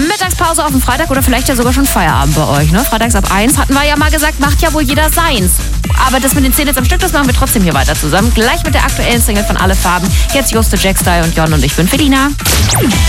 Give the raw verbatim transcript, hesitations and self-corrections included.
Mittagspause auf dem Freitag oder vielleicht ja sogar schon Feierabend bei euch, ne? Freitags ab eins hatten wir ja mal gesagt, macht ja wohl jeder seins. Aber das mit den zehn jetzt am Stück, das machen wir trotzdem hier weiter zusammen. Gleich mit der aktuellen Single von Alle Farben. Jetzt Juste, Jack Style und Jon und ich bin Felina.